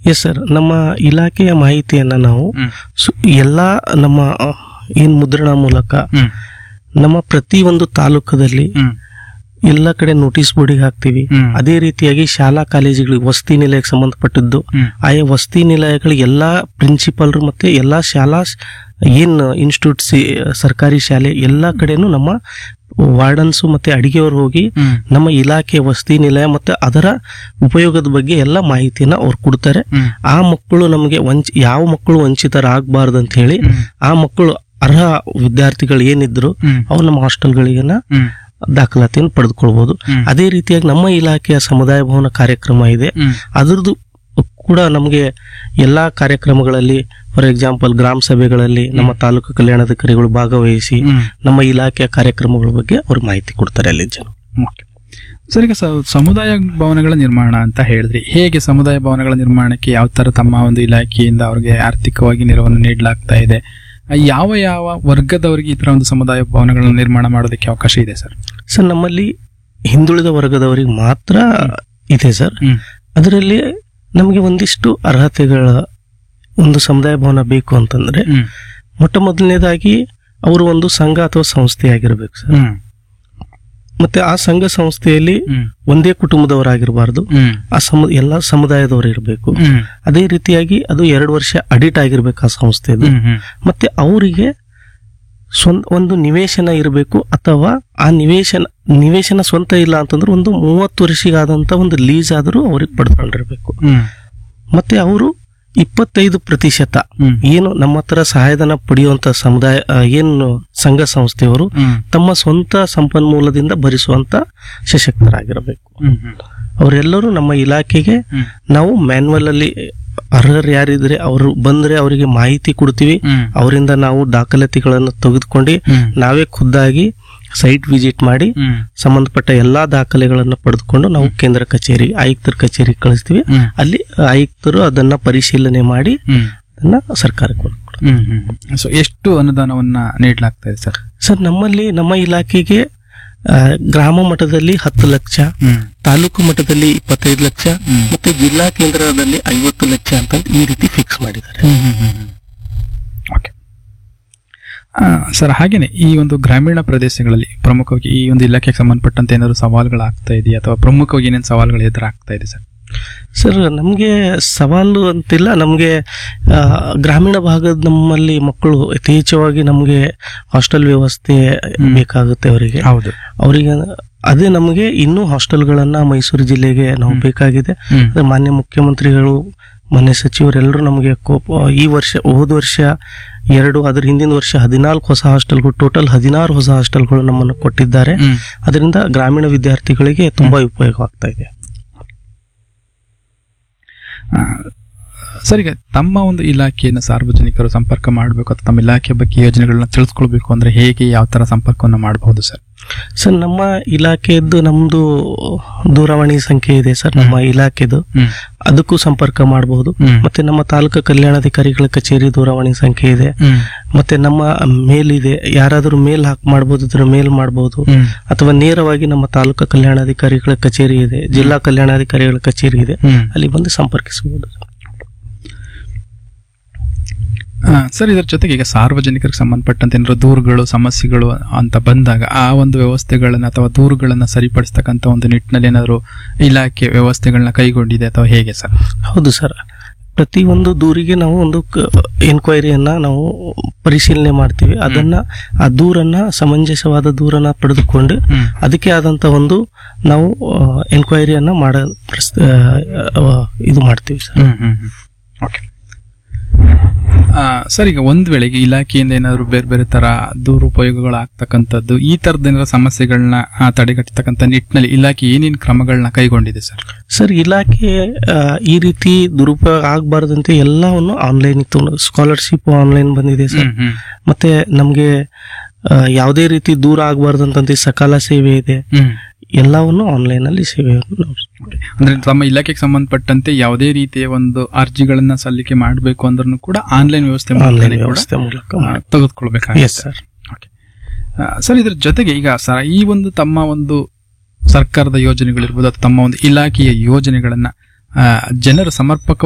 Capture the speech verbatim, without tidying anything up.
Yes sir, ನಮ್ಮ ಇಲಾಖೆಯ ಮಾಹಿತಿಯನ್ನ ನಾವು ಎಲ್ಲಾ ನಮ್ಮ ಏನ್ ಮುದ್ರಣ ಮೂಲಕ ನಮ್ಮ ಪ್ರತಿ ಒಂದು ತಾಲೂಕದಲ್ಲಿ ಎಲ್ಲ ಕಡೆ ನೋಟಿಸ್ ಬೋರ್ಡಿಗೆ ಹಾಕ್ತಿವಿ. ಅದೇ ರೀತಿಯಾಗಿ ಶಾಲಾ ಕಾಲೇಜುಗಳಿಗೆ ವಸತಿ ನಿಲಯಕ್ಕೆ ಸಂಬಂಧಪಟ್ಟಿದ್ದು ಆಯಾ ವಸತಿ ನಿಲಯಗಳಿಗೆ ಎಲ್ಲಾ ಪ್ರಿನ್ಸಿಪಾಲ್ರು ಮತ್ತೆ ಎಲ್ಲಾ ಶಾಲಾ ಏನ್ ಇನ್ಸ್ಟಿಟ್ಯೂಟ್ ಸರ್ಕಾರಿ ಶಾಲೆ ಎಲ್ಲಾ ಕಡೆನೂ ನಮ್ಮ ವಾರ್ಡನ್ಸ್ ಮತ್ತೆ ಅಡಿಗೆಯವರು ಹೋಗಿ ನಮ್ಮ ಇಲಾಖೆ ವಸತಿ ನಿಲಯ ಮತ್ತೆ ಅದರ ಉಪಯೋಗದ ಬಗ್ಗೆ ಎಲ್ಲ ಮಾಹಿತಿಯನ್ನ ಅವ್ರು ಕೊಡ್ತಾರೆ. ಆ ಮಕ್ಕಳು ನಮಗೆ ವಂಚ ಯಾವ ಮಕ್ಕಳು ವಂಚಿತರಾಗಬಾರ್ದು ಅಂತ ಹೇಳಿ ಆ ಮಕ್ಕಳು ಅರ್ಹ ವಿದ್ಯಾರ್ಥಿಗಳು ಏನಿದ್ರು ಅವ್ರು ನಮ್ಮ ಹಾಸ್ಟೆಲ್ಗಳಿಗೆನ ದಾಖಲಾತಿಯನ್ನು ಪಡೆದುಕೊಳ್ಬಹುದು. ಅದೇ ರೀತಿಯಾಗಿ ನಮ್ಮ ಇಲಾಖೆಯ ಸಮುದಾಯ ಭವನ ಕಾರ್ಯಕ್ರಮ ಇದೆ, ಅದ್ರದ್ದು ಕೂಡ ನಮಗೆ ಎಲ್ಲಾ ಕಾರ್ಯಕ್ರಮಗಳಲ್ಲಿ ಫಾರ್ ಎಕ್ಸಾಂಪಲ್ ಗ್ರಾಮ ಸಭೆಗಳಲ್ಲಿ ನಮ್ಮ ತಾಲೂಕು ಕಲ್ಯಾಣಾಧಿಕಾರಿಗಳು ಭಾಗವಹಿಸಿ ನಮ್ಮ ಇಲಾಖೆಯ ಕಾರ್ಯಕ್ರಮಗಳ ಬಗ್ಗೆ ಅವ್ರು ಮಾಹಿತಿ ಕೊಡ್ತಾರೆ ಅಲ್ಲಿ ಜನ. ಸರ್, ಈಗ ಸಮುದಾಯ ಭವನಗಳ ನಿರ್ಮಾಣ ಅಂತ ಹೇಳಿದ್ರಿ, ಹೇಗೆ ಸಮುದಾಯ ಭವನಗಳ ನಿರ್ಮಾಣಕ್ಕೆ ಯಾವ ತರ ತಮ್ಮ ಒಂದು ಇಲಾಖೆಯಿಂದ ಅವ್ರಿಗೆ ಆರ್ಥಿಕವಾಗಿ ನೆರವನ್ನು ನೀಡಲಾಗ್ತಾ ಇದೆ? ಯಾವ ಯಾವ ವರ್ಗದವರಿಗೆ ಈ ತರ ಒಂದು ಸಮುದಾಯ ಭವನಗಳನ್ನು ನಿರ್ಮಾಣ ಮಾಡೋದಕ್ಕೆ ಅವಕಾಶ ಇದೆ ಸರ್? ಸರ್, ನಮ್ಮಲ್ಲಿ ಹಿಂದುಳಿದ ವರ್ಗದವರಿಗೆ ಮಾತ್ರ ಇದೆ ಸರ್. ಅದರಲ್ಲಿ ನಮಗೆ ಒಂದಿಷ್ಟು ಅರ್ಹತೆಗಳ ಒಂದು ಸಮುದಾಯ ಭವನ ಬೇಕು ಅಂತಂದ್ರೆ ಮೊಟ್ಟ ಮೊದಲನೇದಾಗಿ ಅವರು ಒಂದು ಸಂಘ ಅಥವಾ ಸಂಸ್ಥೆ ಆಗಿರ್ಬೇಕು ಸರ್. ಮತ್ತೆ ಆ ಸಂಘ ಸಂಸ್ಥೆಯಲ್ಲಿ ಒಂದೇ ಕುಟುಂಬದವರಾಗಿರಬಾರ್ದು, ಆ ಸಮ ಎಲ್ಲಾ ಸಮುದಾಯದವರು ಇರಬೇಕು. ಅದೇ ರೀತಿಯಾಗಿ ಅದು ಎರಡು ವರ್ಷ ಅಡಿಟ್ ಆಗಿರ್ಬೇಕು ಆ ಸಂಸ್ಥೆದು. ಮತ್ತೆ ಅವರಿಗೆ ಸ್ವಂತ ಒಂದು ನಿವೇಶನ ಇರಬೇಕು, ಅಥವಾ ಆ ನಿವೇಶನ ನಿವೇಶನ ಸ್ವಂತ ಇಲ್ಲ ಅಂತಂದ್ರೆ ಒಂದು ಮೂವತ್ತು ವರ್ಷಿಗಾದಂತ ಒಂದು ಲೀಸ್ ಆದರೂ ಅವ್ರಿಗೆ ಪಡ್ಕೊಂಡಿರ್ಬೇಕು. ಮತ್ತೆ ಅವರು ಇಪ್ಪತ್ತೈದು ಪ್ರತಿಶತ ಏನು ನಮ್ಮ ಹತ್ರ ಸಹಾಯಧನ ಪಡೆಯುವಂತ ಸಮುದಾಯ ಏನು ಸಂಘ ಸಂಸ್ಥೆಯವರು ತಮ್ಮ ಸ್ವಂತ ಸಂಪನ್ಮೂಲದಿಂದ ಭರಿಸುವಂತ ಸಶಕ್ತರಾಗಿರಬೇಕು. ಅವರೆಲ್ಲರೂ ನಮ್ಮ ಇಲಾಖೆಗೆ ನಾವು ಮ್ಯಾನ್ಯುವಲ್ ಅಲ್ಲಿ ಅರ್ಹರು ಯಾರಿದ್ರೆ ಅವರು ಬಂದ್ರೆ ಅವರಿಗೆ ಮಾಹಿತಿ ಕೊಡ್ತೀವಿ. ಅವರಿಂದ ನಾವು ದಾಖಲಾತಿಗಳನ್ನು ತೆಗೆದುಕೊಂಡು ನಾವೇ ಖುದ್ದಾಗಿ ಸೈಟ್ ವಿಸಿಟ್ ಮಾಡಿ ಸಂಬಂಧಪಟ್ಟ ಎಲ್ಲಾ ದಾಖಲೆಗಳನ್ನು ಪಡೆದುಕೊಂಡು ನಾವು ಕೇಂದ್ರ ಕಚೇರಿ ಆಯುಕ್ತರ ಕಚೇರಿ ಕಳಿಸ್ತೀವಿ. ಅಲ್ಲಿ ಆಯುಕ್ತರು ಅದನ್ನ ಪರಿಶೀಲನೆ ಮಾಡಿ ಅದನ್ನ ಸರ್ಕಾರಕ್ಕೆ ಕೊಡ್ತಾರೆ. ಸೊ ಎಷ್ಟು ಅನುದಾನವನ್ನ ನೀಡಲಾಗ್ತಾ ಇದೆ ಸರ್? ಸರ್, ನಮ್ಮಲ್ಲಿ ನಮ್ಮ ಇಲಾಖೆಗೆ ಗ್ರಾಮ ಮಟ್ಟದಲ್ಲಿ ಹತ್ತು ಲಕ್ಷ, ತಾಲೂಕು ಮಟ್ಟದಲ್ಲಿ ಇಪ್ಪತ್ತೈದು ಲಕ್ಷ ಮತ್ತೆ ಜಿಲ್ಲಾ ಕೇಂದ್ರದಲ್ಲಿ ಐವತ್ತು ಲಕ್ಷ ಅಂತ ಈ ರೀತಿ ಫಿಕ್ಸ್ ಮಾಡಿದ್ದಾರೆ. ಸರ್, ಹಾಗೇನೆ ಈ ಒಂದು ಗ್ರಾಮೀಣ ಪ್ರದೇಶಗಳಲ್ಲಿ ಪ್ರಮುಖವಾಗಿ ಈ ಒಂದು ಇಲಾಖೆಗೆ ಸಂಬಂಧಪಟ್ಟಂತೆ ಏನಾದ್ರು ಸವಾಲುಗಳಾಗ್ತಾ ಇದೆಯಾ, ಅಥವಾ ಪ್ರಮುಖವಾಗಿ ಏನೇನು ಸವಾಲುಗಳು ಎದುರಾಗ್ತಾ ಇದೆ ಸರ್? ಸರ್, ನಮ್ಗೆ ಸವಾಲು ಅಂತಿಲ್ಲ. ನಮ್ಗೆ ಗ್ರಾಮೀಣ ಭಾಗದ ನಮ್ಮಲ್ಲಿ ಮಕ್ಕಳು ಯಥೇಚ್ಛವಾಗಿ ನಮ್ಗೆ ಹಾಸ್ಟೆಲ್ ವ್ಯವಸ್ಥೆ ಬೇಕಾಗುತ್ತೆ ಅವರಿಗೆ. ಹೌದು, ಅವರಿಗೆ ಅದೇ ನಮಗೆ ಇನ್ನೂ ಹಾಸ್ಟೆಲ್ಗಳನ್ನ ಮೈಸೂರು ಜಿಲ್ಲೆಗೆ ನಾವು ಬೇಕಾಗಿದೆ. ಮಾನ್ಯ ಮುಖ್ಯಮಂತ್ರಿಗಳು ಮಾನ್ಯ ಸಚಿವರೆಲ್ಲರೂ ನಮಗೆ ಈ ವರ್ಷ ಹೋದ ವರ್ಷ ಎರಡು ಅದ್ರ ಹಿಂದಿನ ವರ್ಷ ಹದಿನಾಲ್ಕು ಹೊಸ ಹಾಸ್ಟೆಲ್ಗಳು, ಟೋಟಲ್ ಹದಿನಾರು ಹೊಸ ಹಾಸ್ಟೆಲ್ಗಳು ನಮ್ಮನ್ನು ಕೊಟ್ಟಿದ್ದಾರೆ. ಅದರಿಂದ ಗ್ರಾಮೀಣ ವಿದ್ಯಾರ್ಥಿಗಳಿಗೆ ತುಂಬಾ ಉಪಯೋಗವಾಗ್ತಾ ಇದೆ. ಸರ್, ಈಗ ತಮ್ಮ ಒಂದು ಇಲಾಖೆಯನ್ನು ಸಾರ್ವಜನಿಕರು ಸಂಪರ್ಕ ಮಾಡಬೇಕು ಅಥವಾ ತಮ್ಮ ಇಲಾಖೆ ಬಗ್ಗೆ ಯೋಜನೆಗಳನ್ನ ತಿಳಿಸ್ಕೊಳ್ಬೇಕು ಅಂದ್ರೆ ಹೇಗೆ, ಯಾವ ತರ ಸಂಪರ್ಕವನ್ನು ಮಾಡಬಹುದು ಸರ್? ಸರ್, ನಮ್ಮ ಇಲಾಖೆಯದ್ದು ನಮ್ದು ದೂರವಾಣಿ ಸಂಖ್ಯೆ ಇದೆ ಸರ್, ನಮ್ಮ ಇಲಾಖೆದು. ಅದಕ್ಕೂ ಸಂಪರ್ಕ ಮಾಡಬಹುದು. ಮತ್ತೆ ನಮ್ಮ ತಾಲೂಕು ಕಲ್ಯಾಣಾಧಿಕಾರಿಗಳ ಕಚೇರಿ ದೂರವಾಣಿ ಸಂಖ್ಯೆ ಇದೆ. ಮತ್ತೆ ನಮ್ಮ ಮೇಲ್ ಇದೆ, ಯಾರಾದ್ರೂ ಮೇಲ್ ಹಾಕ್ ಮಾಡಬಹುದು, ಅದ್ರ ಮೇಲ್ ಮಾಡಬಹುದು. ಅಥವಾ ನೇರವಾಗಿ ನಮ್ಮ ತಾಲೂಕು ಕಲ್ಯಾಣಾಧಿಕಾರಿಗಳ ಕಚೇರಿ ಇದೆ, ಜಿಲ್ಲಾ ಕಲ್ಯಾಣಾಧಿಕಾರಿಗಳ ಕಚೇರಿ ಇದೆ, ಅಲ್ಲಿ ಬಂದು ಸಂಪರ್ಕಿಸಬಹುದು. ಸರ್, ಇದರ ಜೊತೆಗೆ ಈಗ ಸಾರ್ವಜನಿಕರಿಗೆ ಸಂಬಂಧಪಟ್ಟಂತೆ ಏನಾದ್ರು ದೂರುಗಳು ಸಮಸ್ಯೆಗಳು ಅಂತ ಬಂದಾಗ ಆ ಒಂದು ವ್ಯವಸ್ಥೆಗಳನ್ನ ಅಥವಾ ದೂರುಗಳನ್ನ ಸರಿಪಡಿಸ್ತಕ್ಕಂಥ ಒಂದು ನಿಟ್ಟಿನಲ್ಲಿ ಏನಾದ್ರು ಇಲಾಖೆ ವ್ಯವಸ್ಥೆಗಳನ್ನ ಕೈಗೊಂಡಿದೆ ಅಥವಾ ಹೇಗೆ ಸರ್? ಹೌದು ಸರ್, ಪ್ರತಿ ಒಂದು ದೂರಿಗೆ ನಾವು ಒಂದು ಎನ್ಕ್ವೈರಿಯನ್ನ ನಾವು ಪರಿಶೀಲನೆ ಮಾಡ್ತೀವಿ. ಅದನ್ನ ಆ ದೂರನ್ನ ಸಮಂಜಸವಾದ ದೂರನ್ನ ಪಡೆದುಕೊಂಡು ಅದಕ್ಕೆ ಆದಂತ ಒಂದು ನಾವು ಎನ್ಕ್ವೈರಿಯನ್ನ ಮಾಡ ಇದು ಮಾಡ್ತೀವಿ ಸರ್. ಓಕೆ ಸರ್, ಈಗ ಒಂದ್ ವೇಳೆಗೆ ಇಲಾಖೆಯಿಂದ ಏನಾದ್ರು ಬೇರೆ ಬೇರೆ ತರ ದುರುಪಯೋಗಗಳಾಗ್ತಕ್ಕಂಥದ್ದು, ಈ ತರದ ಏನಾದ್ರು ಸಮಸ್ಯೆಗಳನ್ನ ತಡೆಗಟ್ಟತಕ್ಕಂಥ ನಿಟ್ಟಿನಲ್ಲಿ ಇಲಾಖೆ ಏನೇನು ಕ್ರಮಗಳನ್ನ ಕೈಗೊಂಡಿದೆ ಸರ್? ಸರ್, ಇಲಾಖೆ ಈ ರೀತಿ ದುರುಪಯೋಗ ಆಗಬಾರ್ದಂತೆ ಎಲ್ಲವನ್ನು ಆನ್ಲೈನ್ ಇತ್ತು. ಸ್ಕಾಲರ್ಶಿಪ್ ಆನ್ಲೈನ್ ಬಂದಿದೆ ಸರ್. ಮತ್ತೆ ನಮ್ಗೆ ಯಾವುದೇ ರೀತಿ ದೂರ ಆಗಬಾರ್ದಂತ ಸಕಾಲ ಸೇವೆ ಇದೆ. ಎಲ್ಲವನ್ನು ಆನ್ಲೈನ್ ಅಲ್ಲಿ ಸೇವೆಯನ್ನು ಅಂದ್ರೆ ತಮ್ಮ ಇಲಾಖೆಗೆ ಸಂಬಂಧಪಟ್ಟಂತೆ ಯಾವುದೇ ರೀತಿಯ ಒಂದು ಅರ್ಜಿಗಳನ್ನ ಸಲ್ಲಿಕೆ ಮಾಡಬೇಕು ಅಂದ್ರೂ ಕೂಡ ಆನ್ಲೈನ್ ವ್ಯವಸ್ಥೆ ಮೂಲಕ ತೆಗೆದುಕೊಳ್ಬೇಕಾಗುತ್ತೆ ಸರ್. ಸರ್, ಇದ್ರ ಜೊತೆಗೆ ಈಗ ಸರ್ ಈ ಒಂದು ತಮ್ಮ ಒಂದು ಸರ್ಕಾರದ ಯೋಜನೆಗಳಿರ್ಬೋದು ಅಥವಾ ತಮ್ಮ ಒಂದು ಇಲಾಖೆಯ ಯೋಜನೆಗಳನ್ನ ಜನರು ಸಮರ್ಪಕ